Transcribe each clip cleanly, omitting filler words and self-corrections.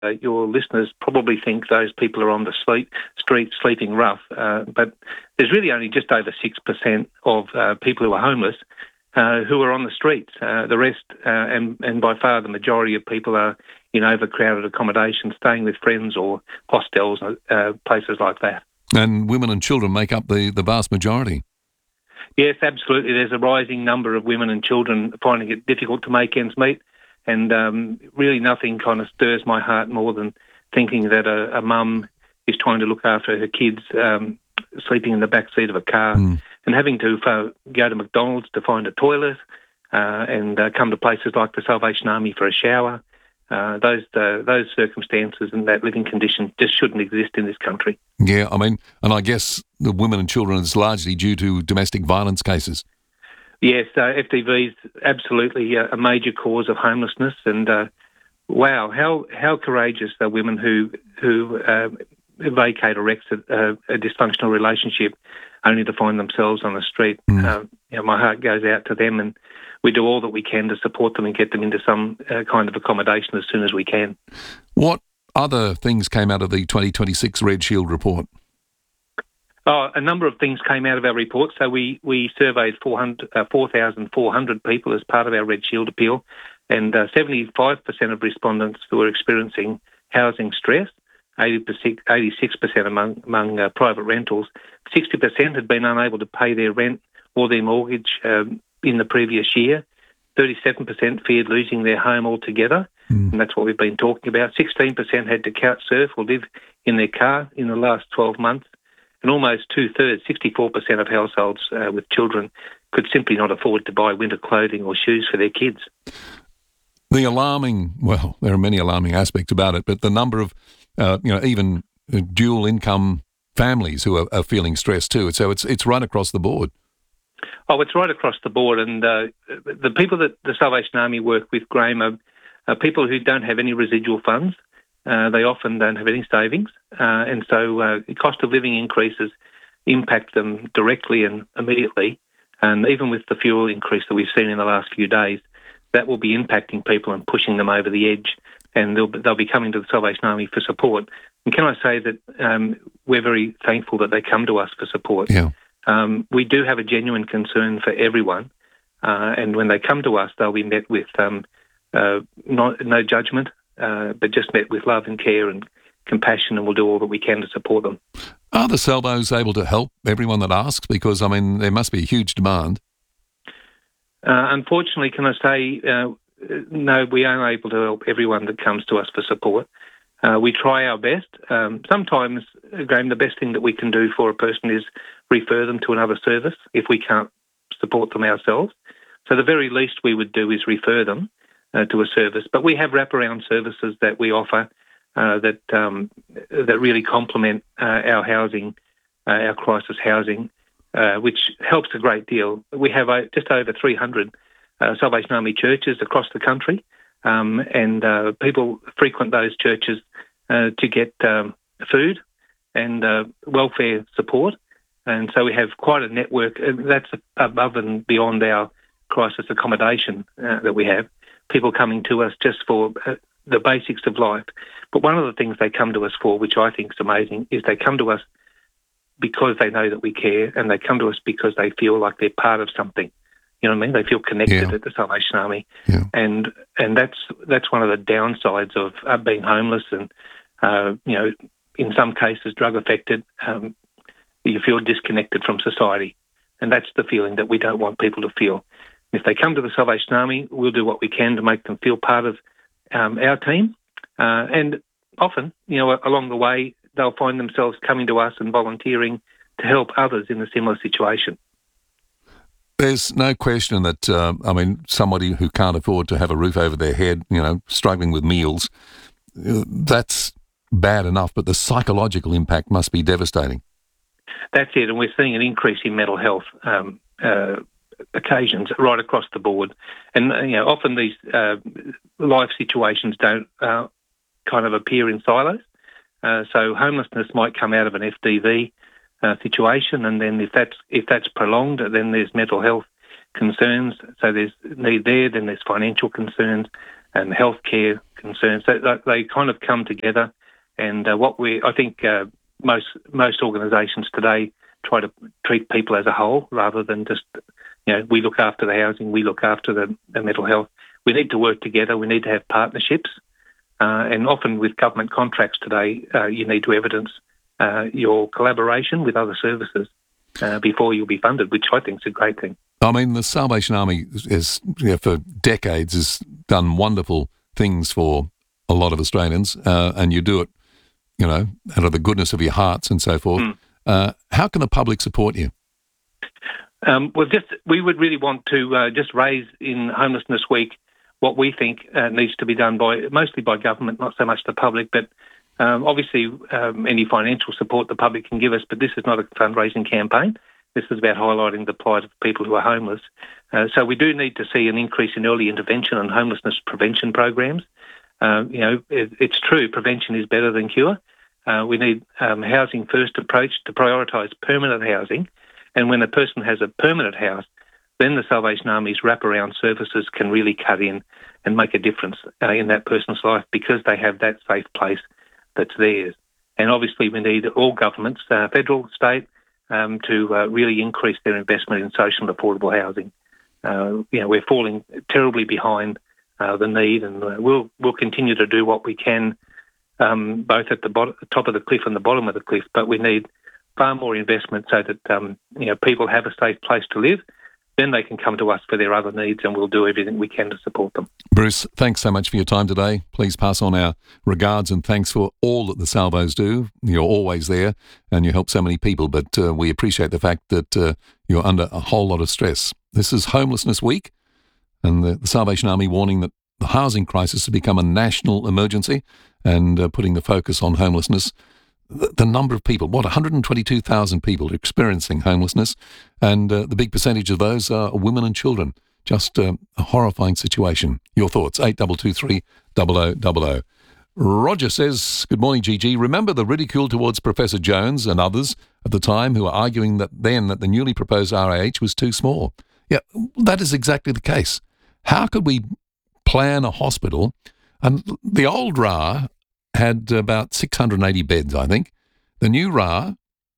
your listeners probably think those people are on the street sleeping rough, but there's really only just over 6% of people who are homeless who are on the streets. The rest, and by far the majority of people, are in overcrowded accommodation, staying with friends or hostels, places like that. And women and children make up the vast majority. Yes, absolutely. There's a rising number of women and children finding it difficult to make ends meet, and really nothing kind of stirs my heart more than thinking that a mum is trying to look after her kids sleeping in the back seat of a car and having to go to McDonald's to find a toilet and come to places like the Salvation Army for a shower. Those circumstances and that living condition just shouldn't exist in this country. Yeah, I mean, and I guess the women and children is largely due to domestic violence cases. Yes, FDV is absolutely a major cause of homelessness, and wow, how courageous are women who vacate or exit a dysfunctional relationship only to find themselves on the street. My heart goes out to them, and we do all that we can to support them and get them into some kind of accommodation as soon as we can. What other things came out of the 2026 Red Shield report? A number of things came out of our report. So we surveyed 4,400 people as part of our Red Shield appeal, and 75% of respondents who were experiencing housing stress, 86% among private rentals, 60% had been unable to pay their rent or their mortgage in the previous year. 37% feared losing their home altogether, and that's what we've been talking about. 16% had to couch surf or live in their car in the last 12 months. And almost two-thirds, 64% of households with children could simply not afford to buy winter clothing or shoes for their kids. The alarming, well, there are many alarming aspects about it, but the number of, even dual income families who are feeling stressed too. So it's right across the board. Oh, it's right across the board. And the people that the Salvation Army work with, Graham, are people who don't have any residual funds. They often don't have any savings, and so the cost of living increases impact them directly and immediately. And even with the fuel increase that we've seen in the last few days, that will be impacting people and pushing them over the edge, and they'll be coming to the Salvation Army for support. And can I say that we're very thankful that they come to us for support. Yeah. We do have a genuine concern for everyone, and when they come to us, they'll be met with no judgment, but just met with love and care and compassion, and we'll do all that we can to support them. Are the Salvos able to help everyone that asks? Because, I mean, there must be a huge demand. Unfortunately, can I say, no, we aren't able to help everyone that comes to us for support. We try our best. Sometimes, Graham, the best thing that we can do for a person is refer them to another service if we can't support them ourselves. So the very least we would do is refer them to a service. But we have wraparound services that we offer that really complement our housing, our crisis housing, which helps a great deal. We have just over 300 Salvation Army churches across the country, and people frequent those churches to get food and welfare support. And so we have quite a network, and that's above and beyond our crisis accommodation that we have. People coming to us just for the basics of life. But one of the things they come to us for, which I think is amazing, is they come to us because they know that we care, and they come to us because they feel like they're part of something. You know what I mean? They feel connected at the Salvation Army. Yeah. And that's one of the downsides of being homeless and, in some cases drug affected. You feel disconnected from society. And that's the feeling that we don't want people to feel. If they come to the Salvation Army, we'll do what we can to make them feel part of our team. And often, along the way, they'll find themselves coming to us and volunteering to help others in a similar situation. There's no question that, somebody who can't afford to have a roof over their head, struggling with meals, that's bad enough, but the psychological impact must be devastating. That's it, and we're seeing an increase in mental health occasions right across the board. And, often these life situations don't kind of appear in silos. So homelessness might come out of an FDV situation, and then if that's prolonged, then there's mental health concerns. So there's need there, then there's financial concerns, and healthcare concerns. They kind of come together, and I think most organisations today try to treat people as a whole rather than just, we look after the housing, we look after the mental health. We need to work together. We need to have partnerships, and often with government contracts today, you need to evidence your collaboration with other services before you'll be funded, which I think is a great thing. I mean, the Salvation Army for decades has done wonderful things for a lot of Australians, and you do it, out of the goodness of your hearts and so forth. How can the public support you? We would really want to just raise in Homelessness Week what we think needs to be done mostly by government, not so much the public, but obviously any financial support the public can give us. But this is not a fundraising campaign. This is about highlighting the plight of people who are homeless. So we do need to see an increase in early intervention and homelessness prevention programs. It's true, prevention is better than cure. We need housing first approach to prioritise permanent housing. And when a person has a permanent house, then the Salvation Army's wraparound services can really cut in and make a difference in that person's life because they have that safe place that's theirs. And obviously we need all governments, federal, state, to really increase their investment in social and affordable housing. We're falling terribly behind the need, and we'll continue to do what we can, both at the top of the cliff and the bottom of the cliff. But we need far more investment so that people have a safe place to live. Then they can come to us for their other needs, and we'll do everything we can to support them. Bruce, thanks so much for your time today. Please pass on our regards and thanks for all that the Salvos do. You're always there and you help so many people, but we appreciate the fact that you're under a whole lot of stress. This is Homelessness Week, and the Salvation Army warning that the housing crisis has become a national emergency and putting the focus on homelessness. The number of people, 122,000 people are experiencing homelessness, and the big percentage of those are women and children. Just a horrifying situation. Your thoughts, 8223 0000. Roger says, good morning, Gigi. Remember the ridicule towards Professor Jones and others at the time who were arguing that the newly proposed RAH was too small? Yeah, that is exactly the case. How could we plan a hospital? And the old RA had about 680 beds, I think. The new RA,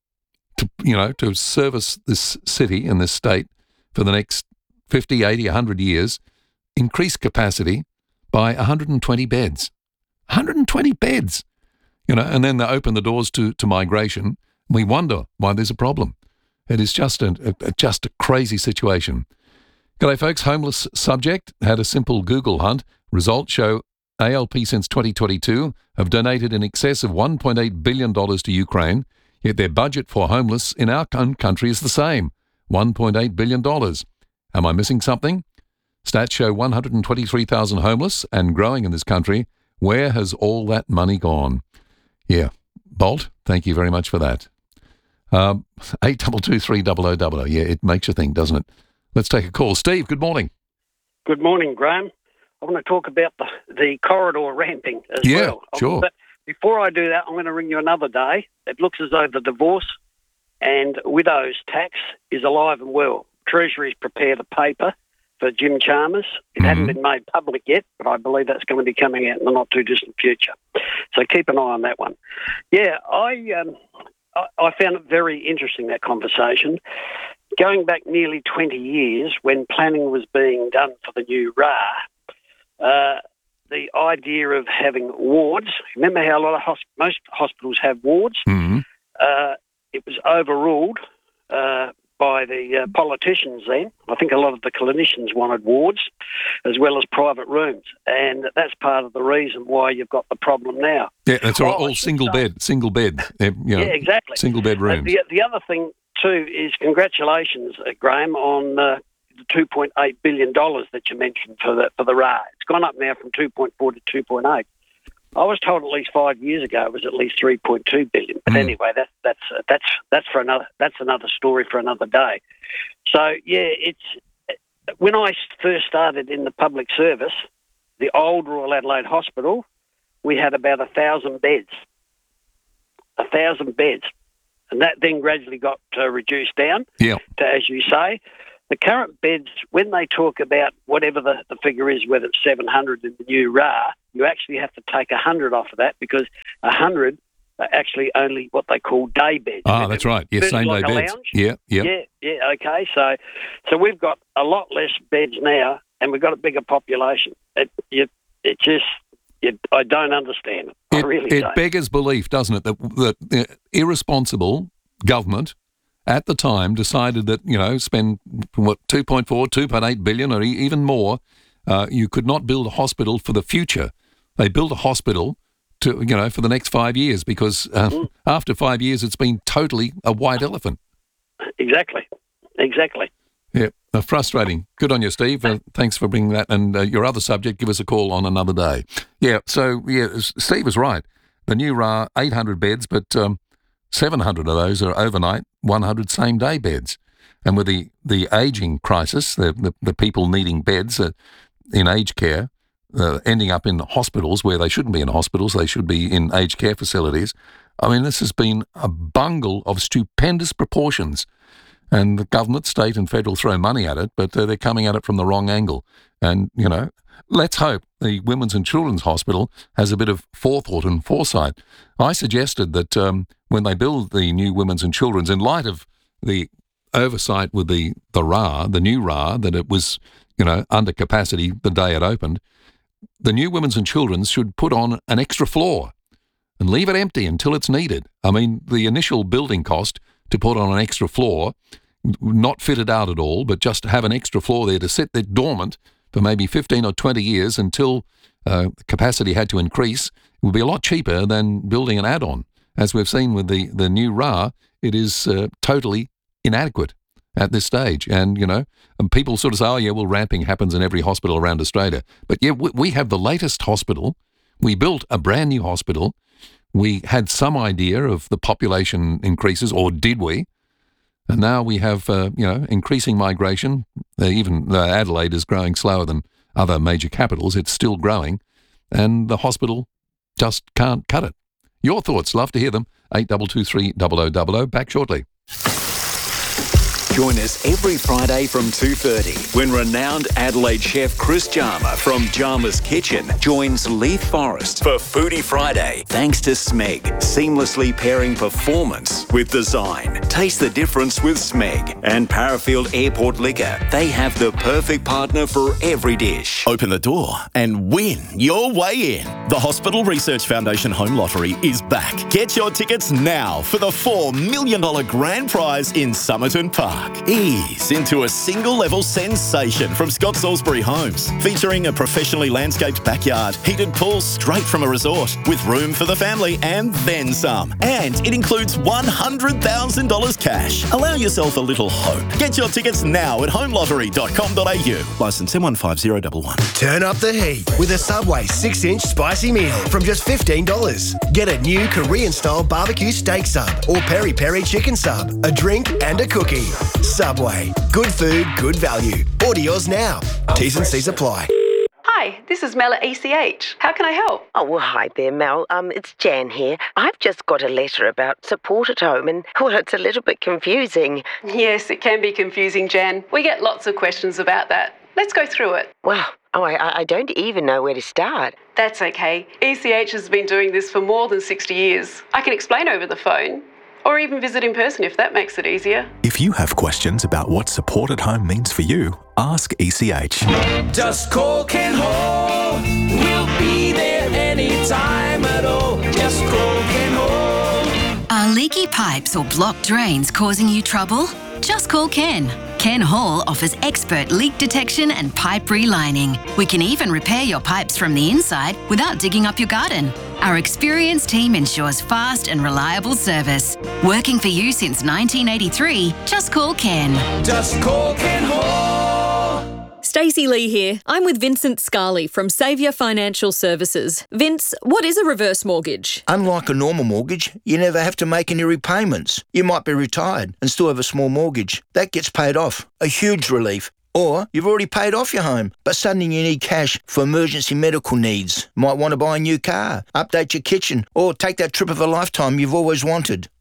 to service this city and this state for the next 50, 80, 100 years, increased capacity by 120 beds. 120 beds! And then they open the doors to migration. We wonder why there's a problem. It is just a crazy situation. G'day, folks. Homeless subject had a simple Google hunt. Results show ALP since 2022 have donated in excess of $1.8 billion to Ukraine, yet their budget for homeless in our own country is the same, $1.8 billion. Am I missing something? Stats show 123,000 homeless and growing in this country. Where has all that money gone? Yeah, Bolt, thank you very much for that. 8223 0000. Yeah, it makes you think, doesn't it? Let's take a call. Steve, good morning. Good morning, Graham. I want to talk about the corridor ramping as well. Yeah, sure. But before I do that, I'm going to ring you another day. It looks as though the divorce and widows tax is alive and well. Treasury's prepared a paper for Jim Chalmers. It hadn't been made public yet, but I believe that's going to be coming out in the not-too-distant future. So keep an eye on that one. Yeah, I found it very interesting, that conversation. Going back nearly 20 years, when planning was being done for the new RA, the idea of having wards, remember how most hospitals have wards? Mm-hmm. It was overruled by the politicians then. I think a lot of the clinicians wanted wards as well as private rooms, and that's part of the reason why you've got the problem now. Yeah, that's all single bed. Yeah, exactly. Single bed rooms. The other thing too is congratulations, Graham, on the $2.8 billion that you mentioned for the RA. It's gone up now from 2.4 to 2.8. I was told at least 5 years ago it was at least 3.2 billion. But anyway, that's another story for another day. So yeah, when I first started in the public service, the old Royal Adelaide Hospital, we had about 1,000 beds. 1,000 beds. And that then gradually got reduced down to, as you say. the current beds, when they talk about whatever the figure is, whether it's 700 in the new RAR, you actually have to take 100 off of that because 100 are actually only what they call day beds. Ah, that's right. Yes, same-day beds. Yeah, okay. So we've got a lot less beds now, and we've got a bigger population. I don't understand it. I really don't. It beggars belief, doesn't it, that irresponsible government at the time decided that, spend, 2.4, 2.8 billion or even more, you could not build a hospital for the future. They built a hospital for the next 5 years because after 5 years it's been totally a white elephant. Exactly. Yeah, frustrating. Good on you, Steve. Thanks for bringing that. And your other subject, give us a call on another day. Yeah, so, Steve was right. The new RAR, 800 beds, but 700 of those are overnight, 100 same-day beds. And with the ageing crisis, the people needing beds in aged care, ending up in hospitals where they shouldn't be in hospitals, they should be in aged care facilities. I mean, this has been a bungle of stupendous proportions. And the government, state and federal throw money at it, but they're coming at it from the wrong angle. And, let's hope the Women's and Children's Hospital has a bit of forethought and foresight. I suggested that when they build the new Women's and Children's, in light of the oversight with the RAR, the new RAR, that it was, under capacity the day it opened, the new Women's and Children's should put on an extra floor and leave it empty until it's needed. I mean, the initial building cost to put on an extra floor, not fitted out at all, but just to have an extra floor there to sit there dormant for maybe 15 or 20 years until capacity had to increase, it would be a lot cheaper than building an add-on. As we've seen with the new RAR, it is totally inadequate at this stage. And, and people sort of say, ramping happens in every hospital around Australia. But we have the latest hospital. We built a brand new hospital. We had some idea of the population increases, or did we? And now we have, increasing migration. Even Adelaide is growing slower than other major capitals. It's still growing. And the hospital just can't cut it. Your thoughts, love to hear them. 8223 0000. Back shortly. Join us every Friday from 2:30 when renowned Adelaide chef Chris Jarma from Jarma's Kitchen joins Leith Forrest for Foodie Friday. Thanks to Smeg, seamlessly pairing performance with design. Taste the difference with Smeg and Parafield Airport Liquor. They have the perfect partner for every dish. Open the door and win your way in. The Hospital Research Foundation Home Lottery is back. Get your tickets now for the $4 million grand prize in Somerton Park. Ease into a single-level sensation from Scott Salisbury Homes, featuring a professionally landscaped backyard, heated pool straight from a resort, with room for the family and then some. And it includes $100,000 cash. Allow yourself a little hope. Get your tickets now at homelottery.com.au. Licence M150111. Turn up the heat with a Subway 6-inch spicy meal from just $15. Get a new Korean-style barbecue steak sub or peri-peri chicken sub, a drink and a cookie. Subway. Good food, good value. Order yours now. T's and C's apply. Hi, this is Mel at ECH. How can I help? Oh, well, hi there, Mel. It's Jan here. I've just got a letter about support at home and, well, it's a little bit confusing. Yes, it can be confusing, Jan. We get lots of questions about that. Let's go through it. Well, I don't even know where to start. That's okay. ECH has been doing this for more than 60 years. I can explain over the phone. Or even visit in person if that makes it easier. If you have questions about what support at home means for you, ask ECH. Just call Ken Hall. We'll be there anytime at all. Just call Ken Hall. Are leaky pipes or blocked drains causing you trouble? Just call Ken. Ken Hall offers expert leak detection and pipe relining. We can even repair your pipes from the inside without digging up your garden. Our experienced team ensures fast and reliable service. Working for you since 1983, just call Ken. Just call Ken Hall. Stacey Lee here. I'm with Vincent Scarley from Saviour Financial Services. Vince, what is a reverse mortgage? Unlike a normal mortgage, you never have to make any repayments. You might be retired and still have a small mortgage. That gets paid off. A huge relief. Or you've already paid off your home, but suddenly you need cash for emergency medical needs. Might want to buy a new car, update your kitchen, or take that trip of a lifetime you've always wanted.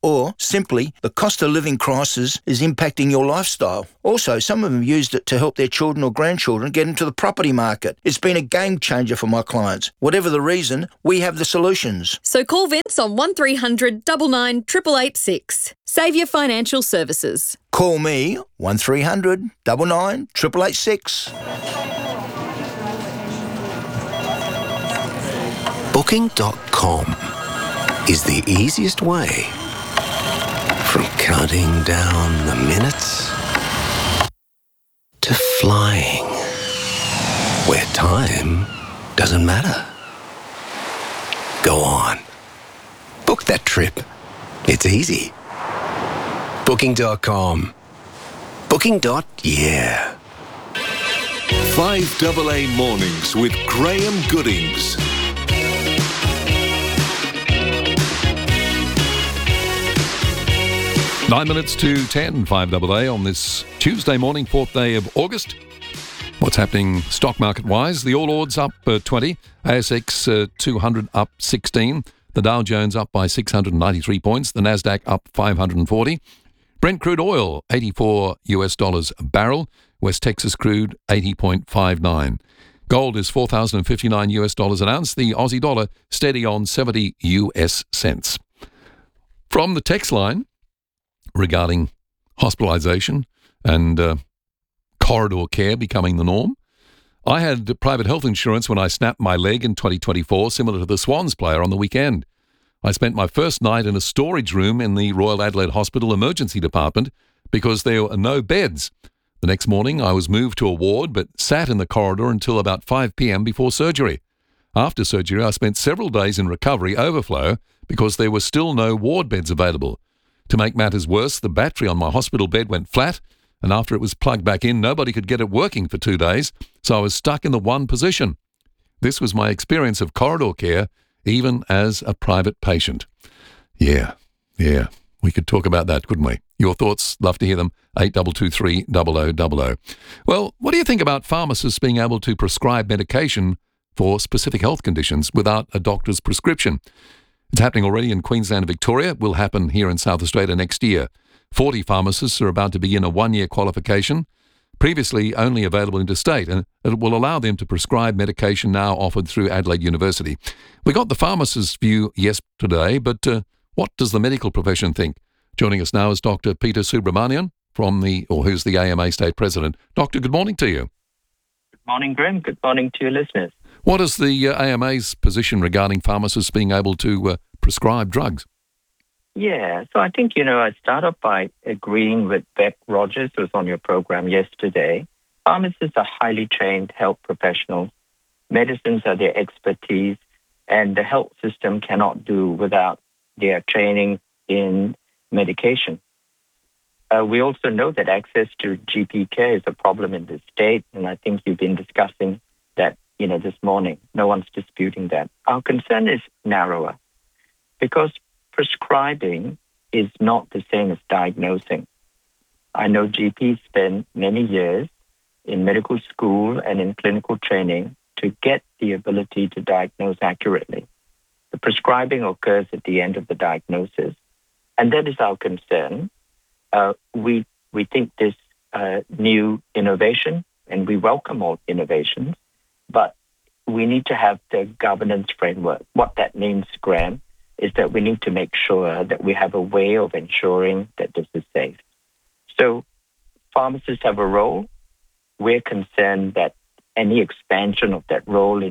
or simply the cost of living crisis is impacting your lifestyle. Also, some of them used it to help their children or grandchildren get into the property market. It's been a game changer for my clients. Whatever the reason, we have the solutions. So call Vince on 1300 99 886. Saviour Financial Services. Call me 1300 99 886. Booking.com is the easiest way from counting down the minutes to flying where time doesn't matter. Go on. Book that trip. It's easy. Booking.com. Booking.yeah. 5AA Mornings with Graham Goodings. 9 minutes to 10, 5AA on this Tuesday morning, 4th day of August. What's happening stock market-wise? The All Ords up 20, ASX 200 up 16, the Dow Jones up by 693 points, the Nasdaq up 540. Brent crude oil, $84 a barrel, West Texas crude, 80.59. Gold is $4,059 an ounce, the Aussie dollar steady on 70 US cents. From the text line, regarding hospitalisation and corridor care becoming the norm. I had private health insurance when I snapped my leg in 2024, similar to the Swans player on the weekend. I spent my first night in a storage room in the Royal Adelaide Hospital emergency department because there were no beds. The next morning I was moved to a ward but sat in the corridor until about 5 p.m. before surgery. After surgery I spent several days in recovery overflow because there were still no ward beds available. To make matters worse, the battery on my hospital bed went flat, and after it was plugged back in, nobody could get it working for 2 days, so I was stuck in the one position. This was my experience of corridor care, even as a private patient. Yeah, we could talk about that, couldn't we? Your thoughts, love to hear them, 8223 0000. Well, what do you think about pharmacists being able to prescribe medication for specific health conditions without a doctor's prescription? It's happening already in Queensland and Victoria. It will happen here in South Australia next year. 40 pharmacists are about to begin a one-year qualification, previously only available interstate, and it will allow them to prescribe medication now offered through Adelaide University. We got the pharmacist's view yesterday, but what does the medical profession think? Joining us now is Dr. Peter Subramanian, who's the AMA State President. Doctor, good morning to you. Good morning, Graham. Good morning to your listeners. What is the AMA's position regarding pharmacists being able to prescribe drugs? Yeah, so I think, I start off by agreeing with Beck Rogers, who was on your program yesterday. Pharmacists are highly trained health professionals. Medicines are their expertise, and the health system cannot do without their training in medication. We also know that access to GP care is a problem in this state, and I think you've been discussing that this morning. No one's disputing that. Our concern is narrower because prescribing is not the same as diagnosing. I know GPs spend many years in medical school and in clinical training to get the ability to diagnose accurately. The prescribing occurs at the end of the diagnosis, and that is our concern. We think this new innovation, and we welcome all innovations, but we need to have the governance framework. What that means, Graham, is that we need to make sure that we have a way of ensuring that this is safe. So pharmacists have a role. We're concerned that any expansion of that role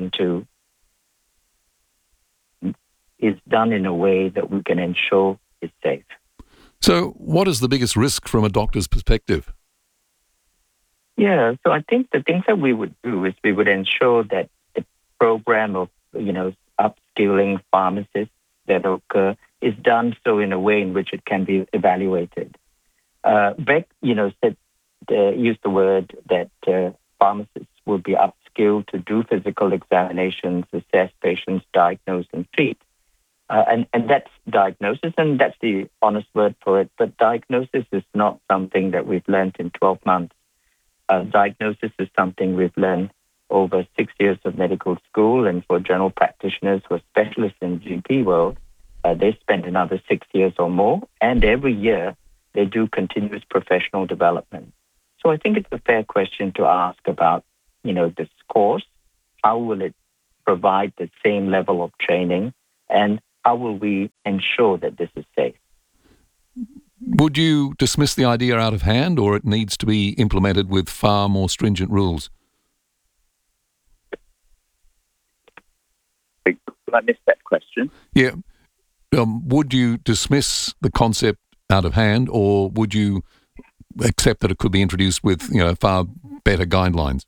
is done in a way that we can ensure it's safe. So what is the biggest risk from a doctor's perspective? Yeah, so I think the things that we would do is we would ensure that the program of, upskilling pharmacists that occur is done so in a way in which it can be evaluated. Beck, used the word that pharmacists will be upskilled to do physical examinations, assess patients, diagnose and treat. And that's diagnosis, and that's the honest word for it. But diagnosis is not something that we've learned in 12 months. Diagnosis is something we've learned over 6 years of medical school, and for general practitioners who are specialists in GP world, they spend another 6 years or more, and every year they do continuous professional development. So I think it's a fair question to ask about, this course. How will it provide the same level of training, and how will we ensure that this is safe? Would you dismiss the idea out of hand, or it needs to be implemented with far more stringent rules? I missed that question. Yeah. Would you dismiss the concept out of hand, or would you accept that it could be introduced with, far better guidelines?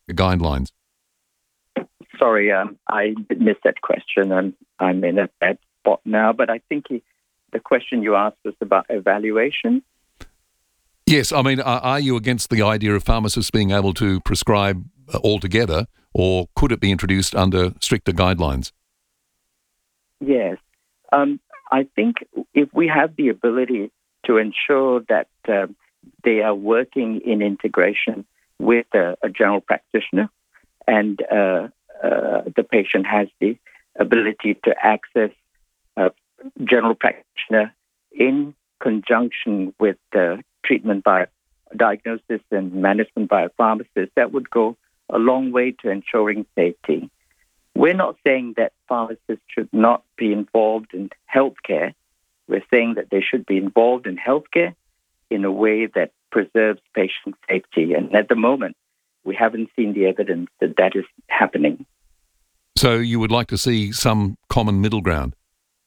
Sorry, I missed that question, and I'm in a bad spot now. But I think the question you asked was about evaluation. Yes, I mean, are you against the idea of pharmacists being able to prescribe altogether, or could it be introduced under stricter guidelines? Yes. I think if we have the ability to ensure that they are working in integration with a general practitioner, and the patient has the ability to access a general practitioner in conjunction with treatment by diagnosis and management by a pharmacist, that would go a long way to ensuring safety. We're not saying that pharmacists should not be involved in healthcare. We're saying that they should be involved in healthcare in a way that preserves patient safety. And at the moment, we haven't seen the evidence that that is happening. So you would like to see some common middle ground?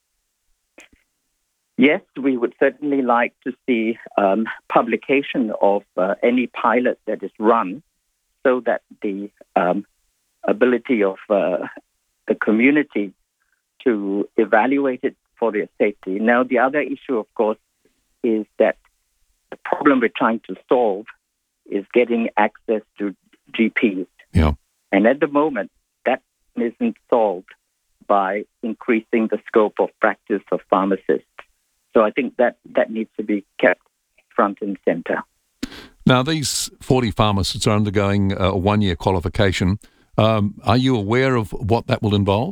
Yes, we would certainly like to see publication of any pilot that is run, so that the ability of the community to evaluate it for their safety. Now, the other issue, of course, is that the problem we're trying to solve is getting access to GPs. Yeah. And at the moment, that isn't solved by increasing the scope of practice of pharmacists. So I think that needs to be kept front and center. Now, these 40 pharmacists are undergoing a one-year qualification. Are you aware of what that will involve?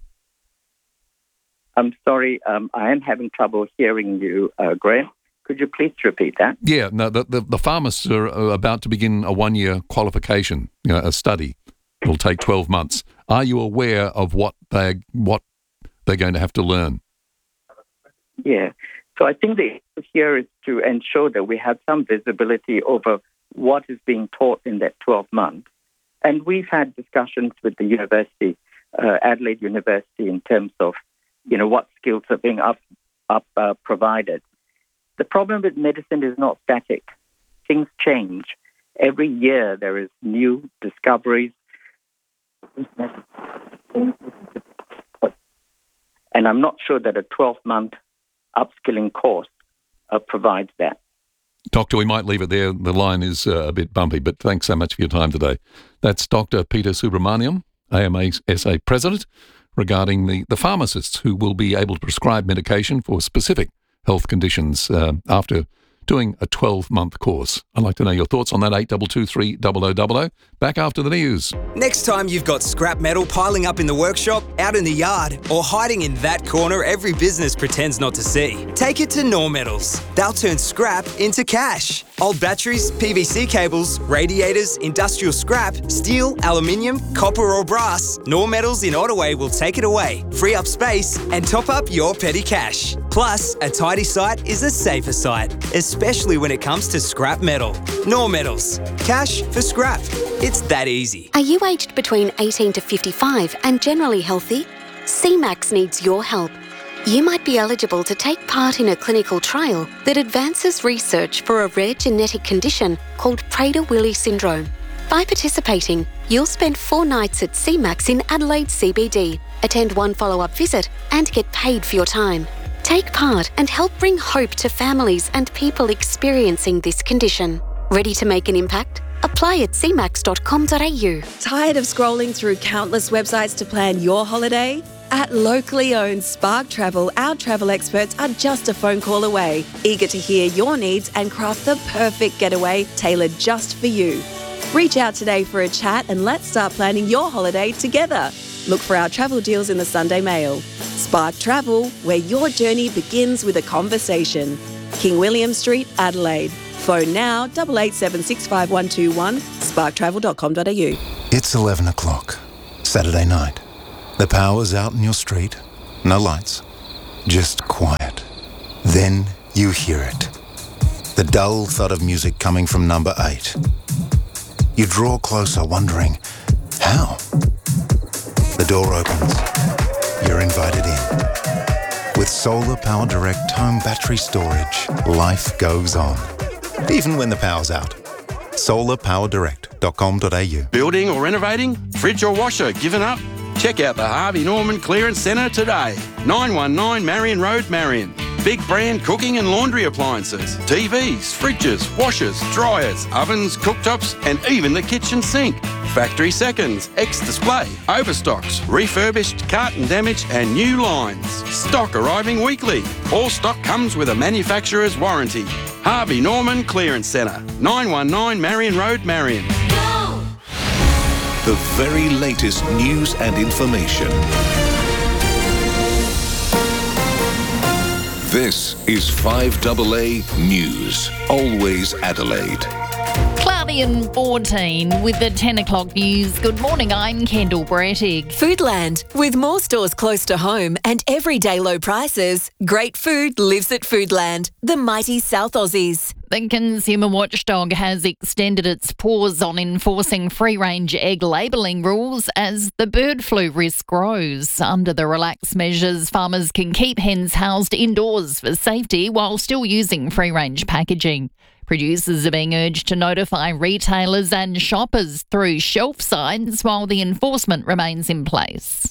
I'm sorry, I am having trouble hearing you, Graham. Could you please repeat that? Yeah, no, the pharmacists are about to begin a one-year qualification, a study. It'll take 12 months. Are you aware of what they're going to have to learn? Yeah. So I think the issue here is to ensure that we have some visibility over what is being taught in that 12 months. And we've had discussions with the university, Adelaide University, in terms of, what skills are being provided. The problem with medicine is not static. Things change. Every year there is new discoveries. And I'm not sure that a 12-month upskilling course provides that. Doctor, we might leave it there. The line is a bit bumpy, but thanks so much for your time today. That's Dr. Peter Subramaniam, AMA-SA President, regarding the pharmacists who will be able to prescribe medication for specific health conditions after doing a 12-month course. I'd like to know your thoughts on that. 8223 0000. Back after the news. Next time you've got scrap metal piling up in the workshop, out in the yard, or hiding in that corner every business pretends not to see, take it to Nor Metals. They'll turn scrap into cash. Old batteries, PVC cables, radiators, industrial scrap, steel, aluminium, copper or brass, Nor Metals in Ottaway will take it away, free up space and top up your petty cash. Plus, a tidy site is a safer site, especially when it comes to scrap metal. Nor Metals. Cash for scrap. It's that easy. Are you aged between 18 to 55 and generally healthy? CMAX needs your help. You might be eligible to take part in a clinical trial that advances research for a rare genetic condition called Prader-Willi syndrome. By participating, you'll spend 4 nights at CMAX in Adelaide CBD, attend 1 follow-up visit and get paid for your time. Take part and help bring hope to families and people experiencing this condition. Ready to make an impact? Apply at cmax.com.au. Tired of scrolling through countless websites to plan your holiday? At locally owned Spark Travel, our travel experts are just a phone call away, eager to hear your needs and craft the perfect getaway tailored just for you. Reach out today for a chat and let's start planning your holiday together. Look for our travel deals in the Sunday Mail. Spark Travel, where your journey begins with a conversation. King William Street, Adelaide. Phone now 88765121, sparktravel.com.au. It's 11 o'clock, Saturday night. The power's out in your street. No lights, just quiet. Then you hear it. The dull thud of music coming from number 8. You draw closer, wondering, how? The door opens. You're invited in. With Solar Power Direct home battery storage, life goes on. Even when the power's out. solarpowerdirect.com.au. Building or renovating? Fridge or washer given up? Check out the Harvey Norman Clearance Centre today. 919 Marion Road, Marion. Big brand cooking and laundry appliances, TVs, fridges, washers, dryers, ovens, cooktops, and even the kitchen sink. Factory seconds, ex-display, overstocks, refurbished, carton damage, and new lines. Stock arriving weekly. All stock comes with a manufacturer's warranty. Harvey Norman Clearance Centre, 919 Marion Road, Marion. The very latest news and information. This is 5AA News. Always Adelaide. Cloudy and 14 with the 10 o'clock news. Good morning, I'm Kendall Brettig. Foodland. With more stores close to home and everyday low prices, great food lives at Foodland, the mighty South Aussies. The Consumer Watchdog has extended its pause on enforcing free-range egg labelling rules as the bird flu risk grows. Under the relaxed measures, farmers can keep hens housed indoors for safety while still using free-range packaging. Producers are being urged to notify retailers and shoppers through shelf signs while the enforcement remains in place.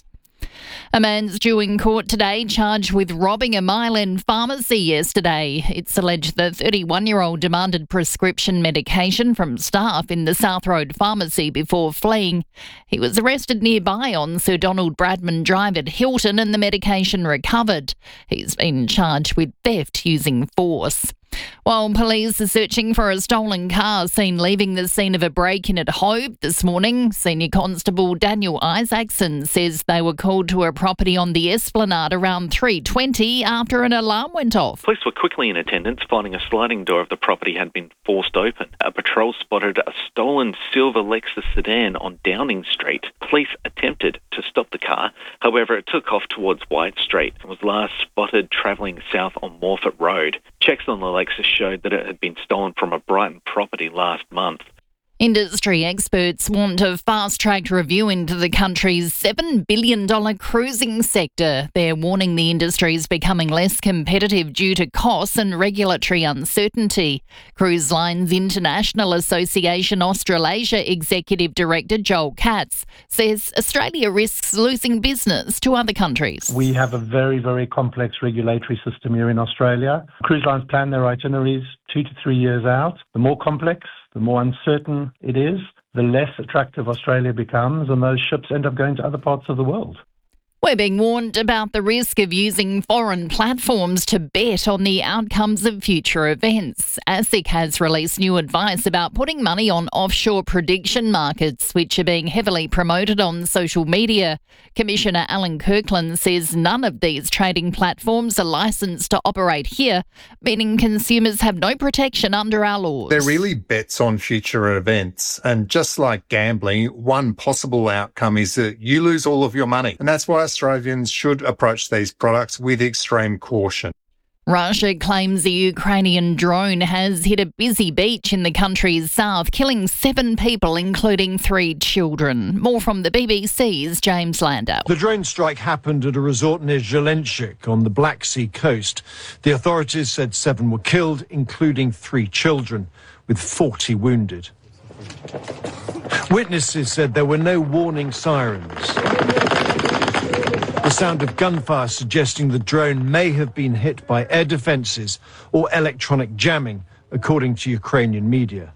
A man's due in court today charged with robbing a Mile End pharmacy yesterday. It's alleged the 31-year-old demanded prescription medication from staff in the South Road pharmacy before fleeing. He was arrested nearby on Sir Donald Bradman Drive at Hilton and the medication recovered. He's been charged with theft using force. While police are searching for a stolen car seen leaving the scene of a break-in at Hobe this morning, Senior Constable Daniel Isaacson says they were called to a property on the Esplanade around 3:20 after an alarm went off. Police were quickly in attendance, finding a sliding door of the property had been forced open. A patrol spotted a stolen silver Lexus sedan on Downing Street. Police attempted to stop the car, however it took off towards White Street and was last spotted travelling south on Morfett Road. Checks on the Lexus showed that it had been stolen from a Brighton property last month. Industry experts want a fast-tracked review into the country's $7 billion cruising sector. They're warning the industry is becoming less competitive due to costs and regulatory uncertainty. Cruise Lines International Association Australasia Executive Director Joel Katz says Australia risks losing business to other countries. We have a very, very complex regulatory system here in Australia. Cruise lines plan their itineraries 2 to 3 years out. The more complex, the more uncertain it is, the less attractive Australia becomes, and those ships end up going to other parts of the world. We're being warned about the risk of using foreign platforms to bet on the outcomes of future events. ASIC has released new advice about putting money on offshore prediction markets, which are being heavily promoted on social media. Commissioner Alan Kirkland says none of these trading platforms are licensed to operate here, meaning consumers have no protection under our laws. They're really bets on future events. And just like gambling, one possible outcome is that you lose all of your money. And that's why Australians should approach these products with extreme caution. Russia claims a Ukrainian drone has hit a busy beach in the country's south, killing 7 people, including 3 children. More from the BBC's James Landau. The drone strike happened at a resort near Zelenchik on the Black Sea coast. The authorities said 7 were killed, including 3 children, with 40 wounded. Witnesses said there were no warning sirens. The sound of gunfire suggesting the drone may have been hit by air defences or electronic jamming, according to Ukrainian media.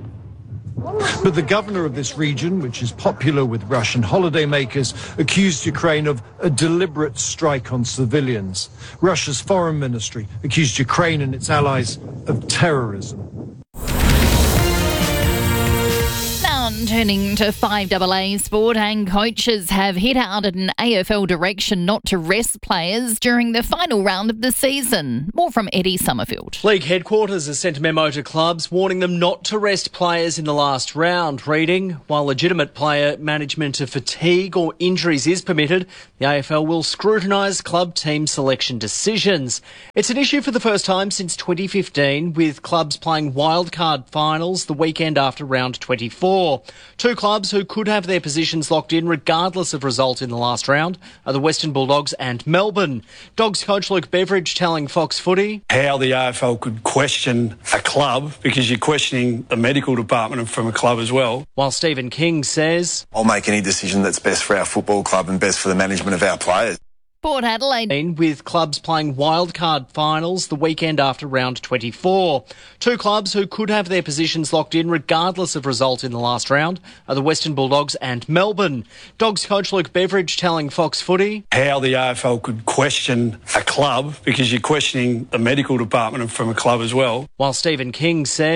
But the governor of this region, which is popular with Russian holidaymakers, accused Ukraine of a deliberate strike on civilians. Russia's foreign ministry accused Ukraine and its allies of terrorism. Turning to 5AA sport, and coaches have hit out at an AFL direction not to rest players during the final round of the season. More from Eddie Summerfield. League headquarters has sent a memo to clubs warning them not to rest players in the last round, reading, while legitimate player management of fatigue or injuries is permitted, the AFL will scrutinise club team selection decisions. It's an issue for the first time since 2015, with clubs playing wildcard finals the weekend after round 24. Two clubs who could have their positions locked in regardless of result in the last round are the Western Bulldogs and Melbourne. Dogs coach Luke Beveridge telling Fox Footy how the AFL could question a club because you're questioning the medical department from a club as well. While Stephen King says, I'll make any decision that's best for our football club and best for the management of our players. Port Adelaide. With clubs playing wildcard finals the weekend after round 24. Two clubs who could have their positions locked in regardless of result in the last round are the Western Bulldogs and Melbourne. Dogs coach Luke Beveridge telling Fox Footy how the AFL could question a club because you're questioning the medical department from a club as well. While Stephen King says